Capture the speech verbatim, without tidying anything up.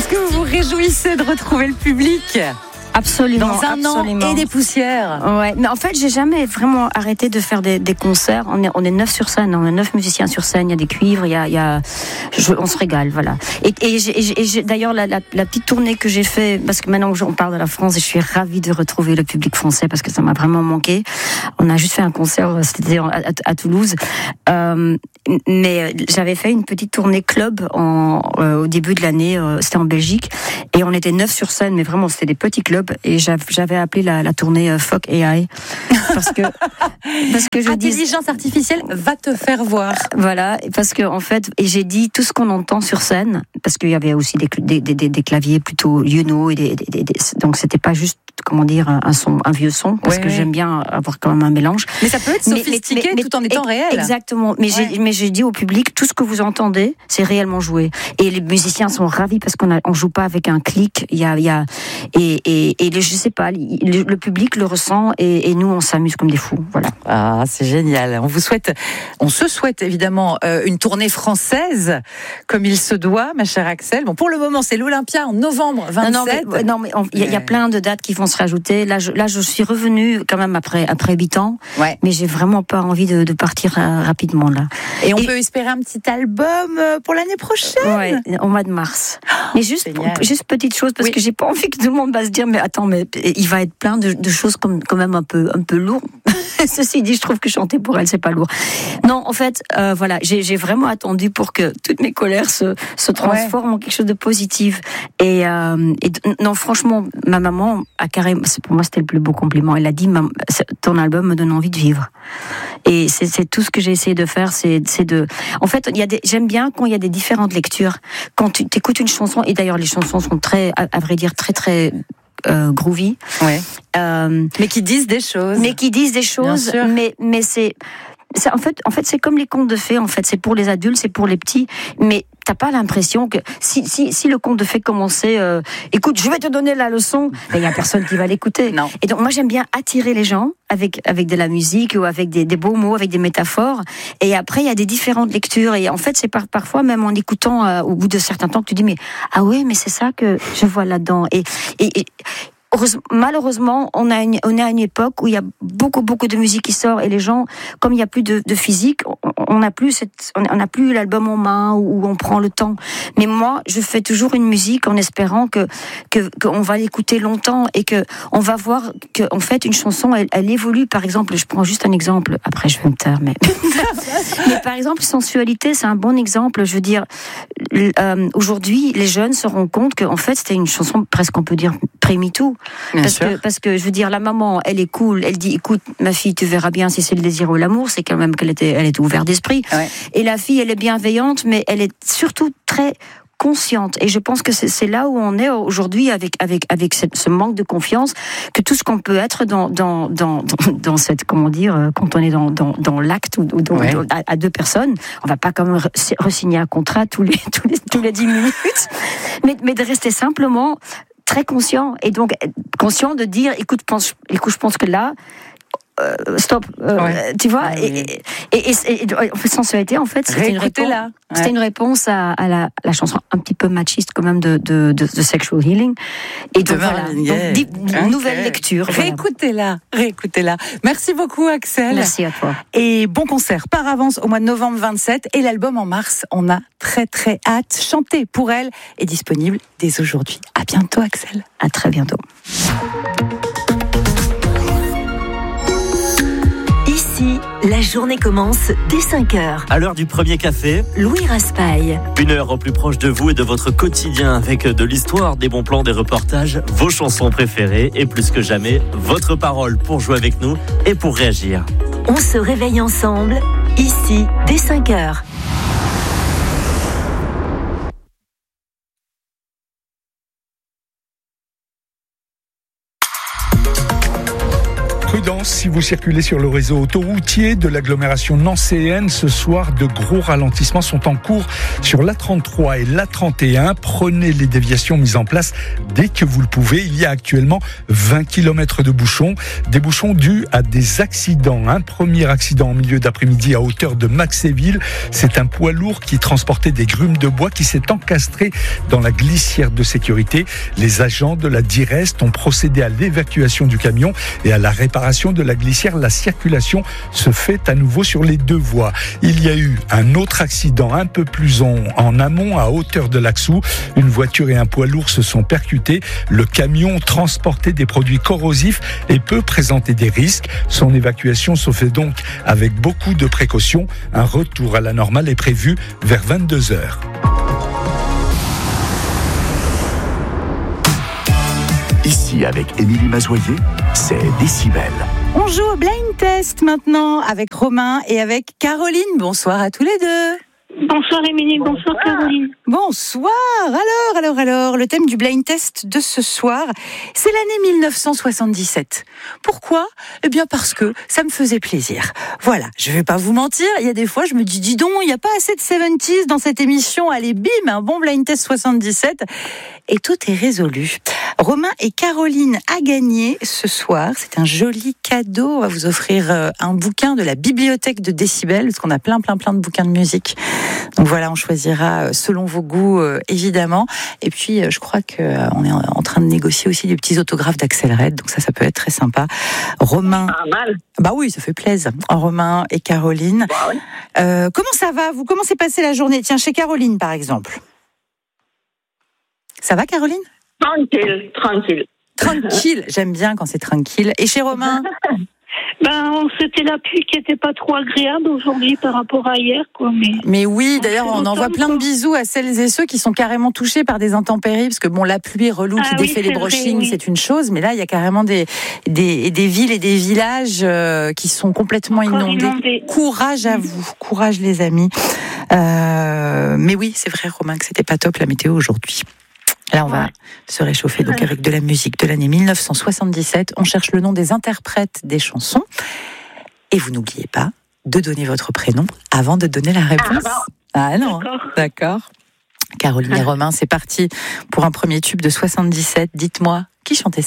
que vous vous réjouissez de retrouver le public ? Absolument. Dans un absolument. an et des poussières. Ouais, mais en fait, j'ai jamais vraiment arrêté de faire des, des concerts. On est, on est neuf sur scène, on est neuf musiciens sur scène. Il y a des cuivres, il y a, il y a, je, on se régale, voilà. Et, et, j'ai, et j'ai, et j'ai, d'ailleurs, la, la, la petite tournée que j'ai fait, parce que maintenant on parle de la France, et je suis ravie de retrouver le public français parce que ça m'a vraiment manqué. On a juste fait un concert, c'était à, à, à Toulouse, euh, mais j'avais fait une petite tournée club en, euh, au début de l'année. Euh, c'était en Belgique, et on était neuf sur scène, mais vraiment c'était des petits clubs. Et j'avais appelé la, la tournée euh, Fuck A I parce que parce que je dis intelligence artificielle va te faire voir. Voilà, parce que en fait, et j'ai dit tout ce qu'on entend sur scène, parce qu'il y avait aussi des des, des, des claviers plutôt Juno et des, des, des, des donc c'était pas juste, comment dire, un son, un vieux son, parce ouais, que ouais. j'aime bien avoir quand même un mélange. Mais ça peut être sophistiqué mais, mais, mais, tout en étant mais, réel. Exactement. Mais ouais. j'ai mais j'ai dit au public, tout ce que vous entendez, c'est réellement joué. Et les musiciens sont ravis parce qu'on a, on joue pas avec un clic. Il y a il y a et et et le, je sais pas, le, le public le ressent et, et nous on s'amuse comme des fous. Voilà. Ah, c'est génial. On vous souhaite, on se souhaite évidemment euh, une tournée française comme il se doit, ma chère Axel. Bon, pour le moment, c'est l'Olympia en novembre vingt-sept. Non, non, mais, non, mais il y, y a plein de dates qui vont se rajouter. Là, je, là, je suis revenue quand même après après huit ans, ouais. mais j'ai vraiment pas envie de, de partir euh, rapidement là. Et on et, peut espérer un petit album pour l'année prochaine. Ouais, au mois de mars. Oh, mais juste, juste petite chose parce oui. que j'ai pas envie que tout le monde va se dire mais attends, mais il va être plein de, de choses comme quand même un peu un peu lourd. Ceci dit, je trouve que chanter pour elle c'est pas lourd. Non, en fait, euh, voilà, j'ai, j'ai vraiment attendu pour que toutes mes colères se se transforment ouais. en quelque chose de positif. Et, euh, et non, franchement, ma maman a carrément, pour moi c'était le plus beau compliment. Elle a dit, ton album me donne envie de vivre. Et c'est, c'est tout ce que j'ai essayé de faire, c'est, c'est de. En fait, il y a des, j'aime bien quand il y a des différentes lectures. Quand tu écoutes une chanson, et d'ailleurs les chansons sont très, à, à vrai dire, très très euh, groovy. Ouais. Euh, mais qui disent des choses. Mais qui disent des choses. Mais mais c'est. C'est, en fait, en fait, c'est comme les contes de fées. En fait, c'est pour les adultes, c'est pour les petits. Mais t'as pas l'impression que si si si le conte de fées commençait, euh, écoute, je vais te donner la leçon, il y a personne qui va l'écouter. Non. Et donc moi j'aime bien attirer les gens avec avec de la musique ou avec des, des beaux mots, avec des métaphores. Et après il y a des différentes lectures. Et en fait c'est par, parfois même en écoutant euh, au bout de certains temps que tu dis mais ah ouais mais c'est ça que je vois là-dedans. Et et, et malheureusement, on a une, on est à une époque où il y a beaucoup, beaucoup de musique qui sort et les gens, comme il n'y a plus de, de physique, on n'a plus cette, on n'a plus l'album en main où on prend le temps. Mais moi, je fais toujours une musique en espérant que, que, qu'on va l'écouter longtemps et que on va voir que, en fait, une chanson, elle, elle évolue. Par exemple, je prends juste un exemple. Après, je vais me taire, mais, mais par exemple, Sensualité, c'est un bon exemple. Je veux dire, euh, aujourd'hui, les jeunes se rendent compte que, en fait, c'était une chanson presque, on peut dire, pré-MeToo. Bien parce sûr. que parce que je veux dire la maman elle est cool, elle dit écoute ma fille tu verras bien si c'est le désir ou l'amour, c'est quand même qu'elle était elle était ouverte d'esprit ouais. Et la fille elle est bienveillante mais elle est surtout très consciente et je pense que c'est, c'est là où on est aujourd'hui avec avec avec cette, ce manque de confiance que tout ce qu'on peut être dans dans dans dans, dans cette comment dire quand on est dans dans, dans l'acte ou, ou dans, ouais. à, à deux personnes on va pas quand même re-signer un contrat tous les tous les tous les dix minutes mais mais de rester simplement très conscient et donc conscient de dire écoute pense écoute je pense que là euh, stop euh, ouais. tu vois ah, oui. et, et, et, et, et en fait Sensualité en fait c'était une réponse là. Ouais. C'était une réponse à, à la, la chanson un petit peu machiste quand même de de, de, de Sexual Healing et donc voilà yeah. donc, okay. nouvelle lecture réécoutez-la voilà. réécoutez-la merci beaucoup Axel merci à toi et bon concert par avance au mois de novembre vingt-sept et l'album en mars on a très très hâte. Chanter pour elle est disponible dès aujourd'hui. À bientôt Axel. À très bientôt. Ici, la journée commence dès cinq heures. À l'heure du premier café, Louis Raspail. Une heure au plus proche de vous et de votre quotidien avec de l'histoire, des bons plans, des reportages, vos chansons préférées et plus que jamais, votre parole pour jouer avec nous et pour réagir. On se réveille ensemble, ici, dès cinq heures. Prudence si vous circulez sur le réseau autoroutier de l'agglomération nancéenne. Ce soir, de gros ralentissements sont en cours sur l'A trente-trois et l'A trente et un. Prenez les déviations mises en place dès que vous le pouvez. Il y a actuellement vingt kilomètres de bouchons. Des bouchons dus à des accidents. Un premier accident en milieu d'après-midi à hauteur de Maxéville. C'est un poids lourd qui transportait des grumes de bois qui s'est encastré dans la glissière de sécurité. Les agents de la DIREST ont procédé à l'évacuation du camion et à la réparation de la glissière. La circulation se fait à nouveau sur les deux voies. Il y a eu un autre accident un peu plus en, en amont, à hauteur de l'Axou. Une voiture et un poids lourd se sont percutés. Le camion transportait des produits corrosifs et peut présenter des risques. Son évacuation se fait donc avec beaucoup de précautions. Un retour à la normale est prévu vers vingt-deux heures. Ici, avec Émilie Mazoyer, c'est Décibel. On joue au blind test maintenant avec Romain et avec Caroline. Bonsoir à tous les deux. Bonsoir Émilie, bonsoir Caroline. Bonsoir. Alors, alors, alors, le thème du blind test de ce soir, c'est l'année mille neuf cent soixante-dix-sept. Pourquoi ? Eh bien parce que ça me faisait plaisir. Voilà, je vais pas vous mentir, il y a des fois je me dis, dis donc, il n'y a pas assez de soixante-dix dans cette émission. Allez, bim, un bon blind test soixante-dix-sept. Et tout est résolu. Romain et Caroline a gagné ce soir. C'est un joli cadeau. On va vous offrir un bouquin de la bibliothèque de Décibel, parce qu'on a plein, plein, plein de bouquins de musique. Donc voilà, on choisira selon vos goûts, évidemment. Et puis, je crois qu'on est en train de négocier aussi des petits autographes d'Axel Red. Donc ça, ça peut être très sympa. Romain. Pas mal. Bah oui, ça fait plaisir. Romain et Caroline. Bah oui. Euh, comment ça va, vous? Comment s'est passée la journée? Tiens, chez Caroline, par exemple. Ça va, Caroline? Tranquille, tranquille. Tranquille, j'aime bien quand c'est tranquille. Et chez Romain? Ben, c'était la pluie qui était pas trop agréable aujourd'hui par rapport à hier, quoi. Mais, mais oui, d'ailleurs, on on envoie plein de bisous à celles et ceux qui sont carrément touchés par des intempéries, parce que bon, la pluie relou qui ah, défait oui, les c'est brochings, vrai, oui. c'est une chose, mais là, il y a carrément des, des, des villes et des villages euh, qui sont complètement Encore inondés. inondés. Courage à vous, courage les amis. Euh, mais oui, c'est vrai, Romain, que c'était pas top la météo aujourd'hui. Là, on va ouais. se réchauffer donc avec de la musique de l'année mille neuf cent soixante-dix-sept. On cherche le nom des interprètes des chansons. Et vous n'oubliez pas de donner votre prénom avant de donner la réponse. Ah, ah non, d'accord. d'accord. Caroline et Romain, c'est parti pour un premier tube de soixante-dix-sept. Dites-moi, qui chantait ça ?